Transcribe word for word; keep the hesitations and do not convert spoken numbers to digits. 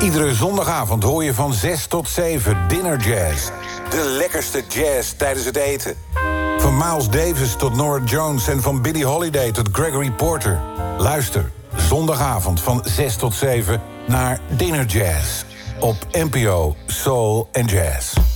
Iedere zondagavond hoor je van zes tot zeven Dinner Jazz. De lekkerste jazz tijdens het eten. Van Miles Davis tot Norah Jones en van Billie Holiday tot Gregory Porter. Luister zondagavond van zes tot zeven naar Dinner Jazz op N P O Soul and Jazz.